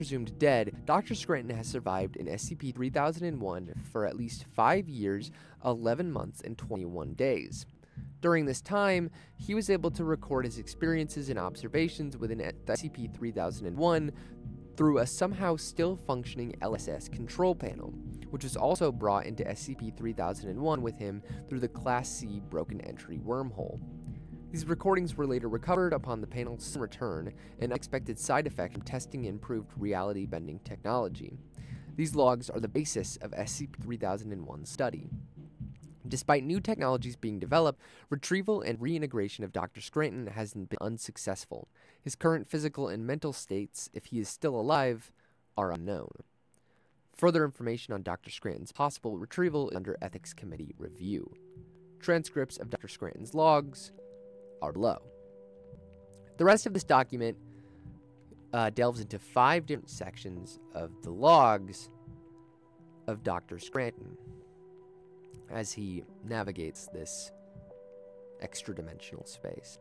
presumed dead, Dr. Scranton has survived in SCP-3001 for at least 5 years, 11 months, and 21 days. During this time, he was able to record his experiences and observations within SCP-3001 through a somehow still functioning LSS control panel, which was also brought into SCP-3001 with him through the Class C broken entry wormhole. These recordings were later recovered upon the panel's return, an unexpected side effect from testing improved reality bending technology. These logs are the basis of SCP-3001's study. Despite new technologies being developed, retrieval and reintegration of Dr. Scranton has been unsuccessful. His current physical and mental states, if he is still alive, are unknown. Further information on Dr. Scranton's possible retrieval is under Ethics Committee review. Transcripts of Dr. Scranton's logs are below. The rest of this document delves into 5 different sections of the logs of Dr. Scranton as he navigates this extra-dimensional space.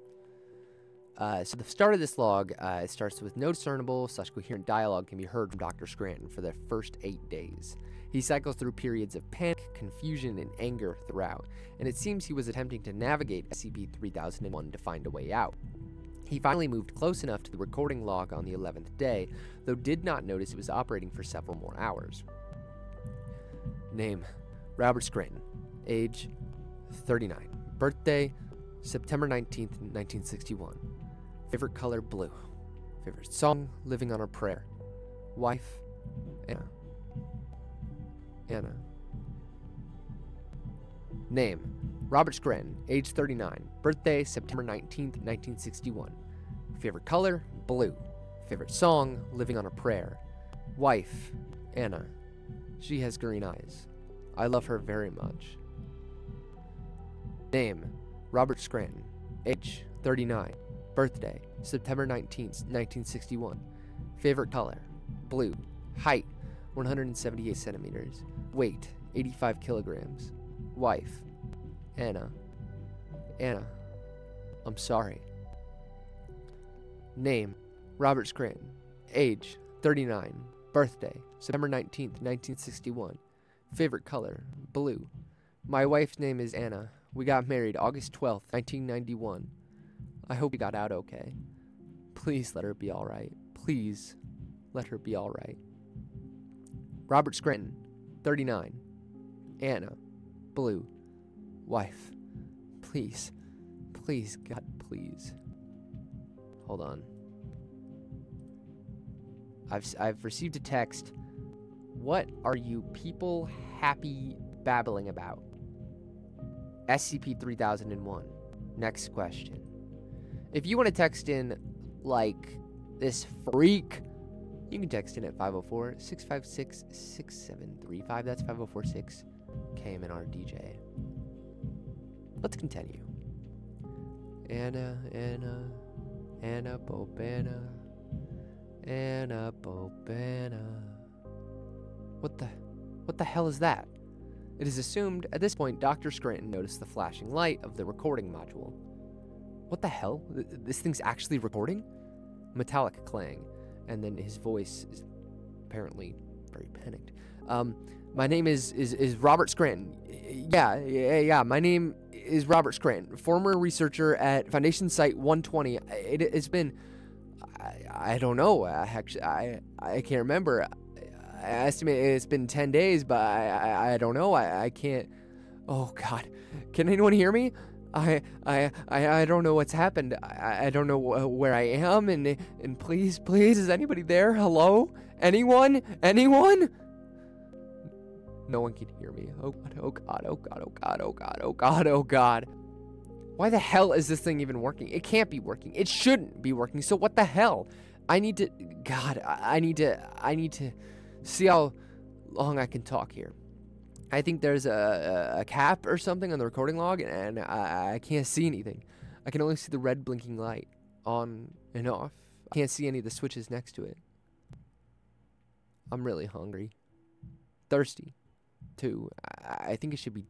So the start of this log, it starts with no discernible/coherent dialogue can be heard from Dr. Scranton for the first 8 days. He cycles through periods of panic, confusion, and anger throughout, and it seems he was attempting to navigate SCP-3001 to find a way out. He finally moved close enough to the recording log on the 11th day, though did not notice it was operating for several more hours. Name: Robert Scranton. Age: 39. Birthday: September 19th, 1961. Favorite color: blue. Favorite song: Living on a Prayer. Wife: Anna. Name: Robert Scranton. Age: 39. Birthday: September 19th, 1961. Favorite color: blue. Favorite song: Living on a Prayer. Wife: Anna. She has green eyes. I love her very much. Name: Robert Scranton. Age: 39. Birthday: September 19th, 1961. Favorite color: blue. Height: 178 centimeters. Weight: 85 kilograms. Wife: Anna. I'm sorry. Name: Robert Scranton. Age: 39. Birthday: September 19th, 1961. Favorite color: blue. My wife's name is Anna. We got married August 12th, 1991. I hope you got out okay. Please let her be alright. Please let her be alright. Robert Scranton, 39. Anna, blue. Wife. Please. Please, God, please. Hold on. I've received a text. What are you people happy babbling about? SCP-3001. Next question. If you want to text in, like, this freak, you can text in at 504-656-6735. That's 5046-KMNR-DJ. Let's continue. Anna Bobana. What the hell is that? It is assumed at this point Dr. Scranton noticed the flashing light of the recording module. What the hell? This thing's actually recording? Metallic clang, and then his voice is apparently very panicked. My name is Robert Scranton. Yeah. My name is Robert Scranton, former researcher at Foundation Site 120. It's been, I don't know. Actually, I can't remember. I estimate it's been 10 days, but I don't know. I can't. Oh God, can anyone hear me? I don't know what's happened. I don't know where I am, and please, is anybody there? Hello? Anyone? No one can hear me. Oh God. Why the hell is this thing even working? It can't be working. It shouldn't be working. So what the hell? I need to see how long I can talk here. I think there's a cap or something on the recording log, and I can't see anything. I can only see the red blinking light on and off. I can't see any of the switches next to it. I'm really hungry. Thirsty, too. I think it should be